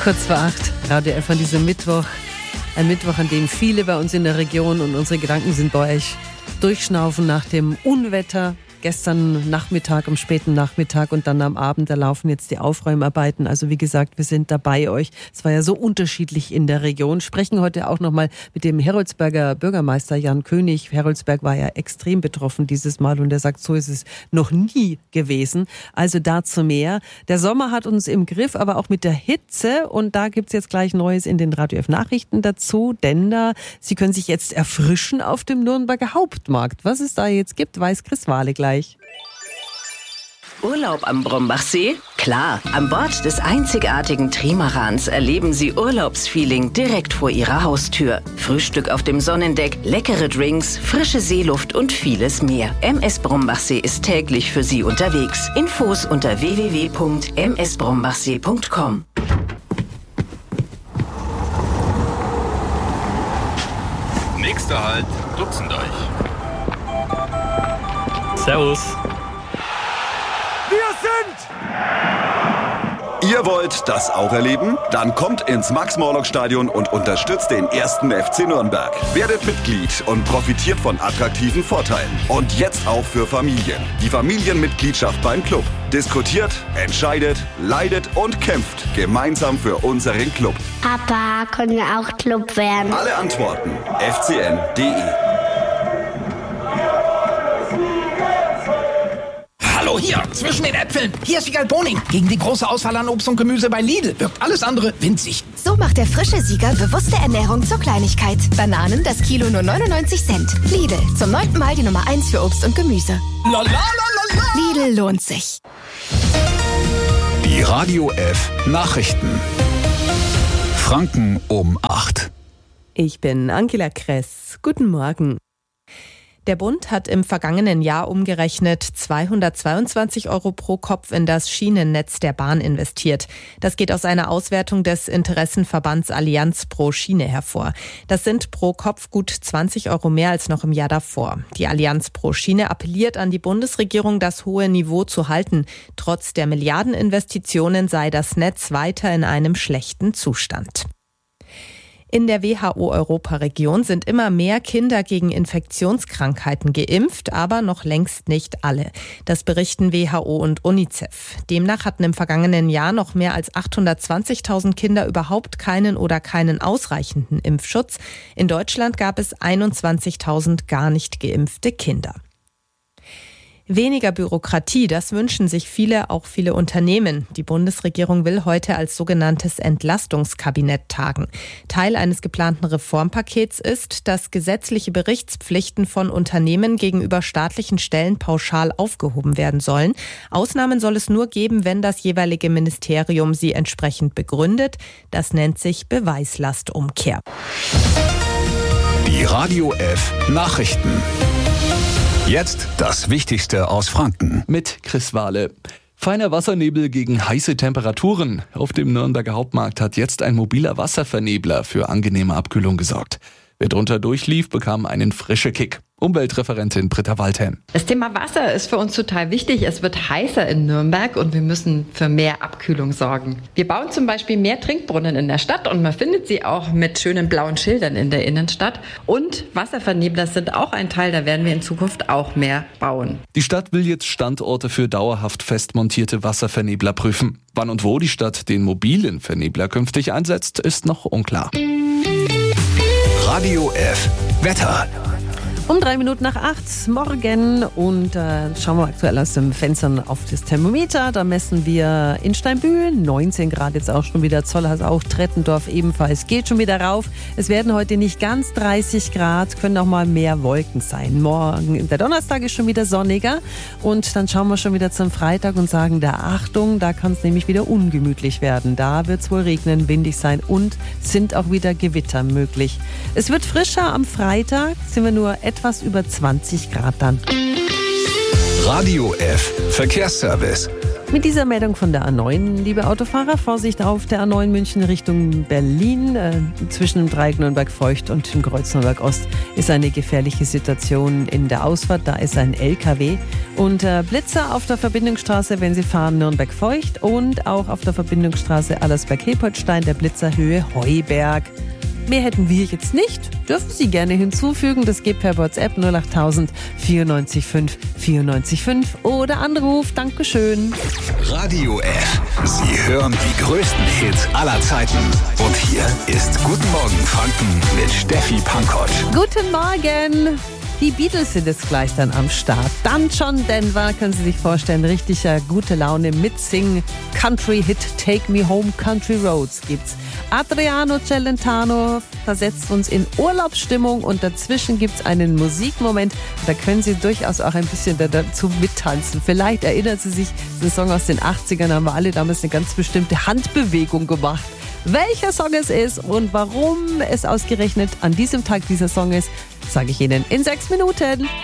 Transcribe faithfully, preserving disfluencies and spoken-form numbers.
Kurz vor acht, Radio F an diesem Mittwoch. Ein Mittwoch, an dem viele bei uns in der Region und unsere Gedanken sind bei euch durchschnaufen nach dem Unwetter. Gestern Nachmittag, am späten Nachmittag und dann am Abend, da laufen jetzt die Aufräumarbeiten. Also wie gesagt, wir sind da bei euch. Es war ja so unterschiedlich in der Region. Sprechen heute auch nochmal mit dem Heroldsberger Bürgermeister Jan König. Heroldsberg war ja extrem betroffen dieses Mal und er sagt, so ist es noch nie gewesen. Also dazu mehr. Der Sommer hat uns im Griff, aber auch mit der Hitze. Und da gibt's jetzt gleich Neues in den Radio F Nachrichten dazu. Denn da, Sie können sich jetzt erfrischen auf dem Nürnberger Hauptmarkt. Was es da jetzt gibt, weiß Chris Wahle gleich. Urlaub am Brombachsee? Klar, an Bord des einzigartigen Trimarans erleben Sie Urlaubsfeeling direkt vor Ihrer Haustür. Frühstück auf dem Sonnendeck, leckere Drinks, frische Seeluft und vieles mehr. M S Brombachsee ist täglich für Sie unterwegs. Infos unter w w w punkt m s brombachsee punkt com. Nächster Halt, Dutzenddeich. Servus. Wir sind... Ihr wollt das auch erleben? Dann kommt ins Max-Morlock-Stadion und unterstützt den ersten F C Nürnberg. Werdet Mitglied und profitiert von attraktiven Vorteilen. Und jetzt auch für Familien. Die Familienmitgliedschaft beim Club. Diskutiert, entscheidet, leidet und kämpft gemeinsam für unseren Club. Papa, können wir auch Club werden? Alle Antworten f c n punkt d e. Hallo, hier, zwischen den Äpfeln. Hier ist Siegerl Boning. Gegen die große Auswahl an Obst und Gemüse bei Lidl wirkt alles andere winzig. So macht der frische Sieger bewusste Ernährung zur Kleinigkeit. Bananen, das Kilo nur neunundneunzig Cent. Lidl, zum neunten Mal die Nummer eins für Obst und Gemüse. La, la, la, la, la. Lidl lohnt sich. Die Radio F Nachrichten. Franken um acht. Ich bin Angela Kress. Guten Morgen. Der Bund hat im vergangenen Jahr umgerechnet zweihundertzweiundzwanzig Euro pro Kopf in das Schienennetz der Bahn investiert. Das geht aus einer Auswertung des Interessenverbands Allianz pro Schiene hervor. Das sind pro Kopf gut zwanzig Euro mehr als noch im Jahr davor. Die Allianz pro Schiene appelliert an die Bundesregierung, das hohe Niveau zu halten. Trotz der Milliardeninvestitionen sei das Netz weiter in einem schlechten Zustand. In der W H O-Europaregion sind immer mehr Kinder gegen Infektionskrankheiten geimpft, aber noch längst nicht alle. Das berichten W H O und UNICEF. Demnach hatten im vergangenen Jahr noch mehr als achthundertzwanzigtausend Kinder überhaupt keinen oder keinen ausreichenden Impfschutz. In Deutschland gab es einundzwanzigtausend gar nicht geimpfte Kinder. Weniger Bürokratie, das wünschen sich viele, auch viele Unternehmen. Die Bundesregierung will heute als sogenanntes Entlastungskabinett tagen. Teil eines geplanten Reformpakets ist, dass gesetzliche Berichtspflichten von Unternehmen gegenüber staatlichen Stellen pauschal aufgehoben werden sollen. Ausnahmen soll es nur geben, wenn das jeweilige Ministerium sie entsprechend begründet. Das nennt sich Beweislastumkehr. Die Radio F Nachrichten. Jetzt das Wichtigste aus Franken. Mit Chris Wahle. Feiner Wassernebel gegen heiße Temperaturen. Auf dem Nürnberger Hauptmarkt hat jetzt ein mobiler Wasservernebler für angenehme Abkühlung gesorgt. Wer drunter durchlief, bekam einen frischen Kick. Umweltreferentin Britta Waldhelm. Das Thema Wasser ist für uns total wichtig. Es wird heißer in Nürnberg und wir müssen für mehr Abkühlung sorgen. Wir bauen zum Beispiel mehr Trinkbrunnen in der Stadt und man findet sie auch mit schönen blauen Schildern in der Innenstadt. Und Wasservernebler sind auch ein Teil, da werden wir in Zukunft auch mehr bauen. Die Stadt will jetzt Standorte für dauerhaft festmontierte Wasservernebler prüfen. Wann und wo die Stadt den mobilen Vernebler künftig einsetzt, ist noch unklar. Radio F Wetter. Um drei Minuten nach acht morgen und äh, schauen wir aktuell aus dem Fenster auf das Thermometer. Da messen wir in Steinbühl neunzehn Grad, jetzt auch schon wieder Zollhaus, auch Trettendorf ebenfalls. Geht schon wieder rauf. Es werden heute nicht ganz dreißig Grad, können auch mal mehr Wolken sein. Morgen, der Donnerstag ist schon wieder sonniger und dann schauen wir schon wieder zum Freitag und sagen, da Achtung, da kann es nämlich wieder ungemütlich werden. Da wird es wohl regnen, windig sein und sind auch wieder Gewitter möglich. Es wird frischer am Freitag, sind wir nur etwas etwas über zwanzig Grad dann. Radio F Verkehrsservice. Mit dieser Meldung von der A neun, liebe Autofahrer, Vorsicht auf der A neun München Richtung Berlin. Äh, zwischen dem Dreieck Nürnberg-Feucht und dem Kreuz Nürnberg-Ost ist eine gefährliche Situation in der Ausfahrt. Da ist ein L K W. Und äh, Blitzer auf der Verbindungsstraße, wenn Sie fahren, Nürnberg-Feucht. Und auch auf der Verbindungsstraße Allersberg-Hepolstein, der Blitzer Höhe Heuberg. Mehr hätten wir jetzt nicht. Dürfen Sie gerne hinzufügen. Das geht per WhatsApp null acht tausend vierundneunzig fünf vierundneunzig fünf oder Anruf. Dankeschön. Radio F. Sie hören die größten Hits aller Zeiten. Und hier ist Guten Morgen Franken mit Steffi Pankoć. Guten Morgen. Die Beatles sind jetzt gleich dann am Start. Dann John Denver, können Sie sich vorstellen, richtig äh, gute Laune mitsingen. Country-Hit Take Me Home, Country Roads gibt's. Adriano Celentano versetzt uns in Urlaubsstimmung und dazwischen gibt's einen Musikmoment. Da können Sie durchaus auch ein bisschen dazu mittanzen. Vielleicht erinnern Sie sich, den Song aus den achtzigern haben wir alle damals eine ganz bestimmte Handbewegung gemacht. Welcher Song es ist und warum es ausgerechnet an diesem Tag dieser Song ist, sage ich Ihnen in sechs Minuten.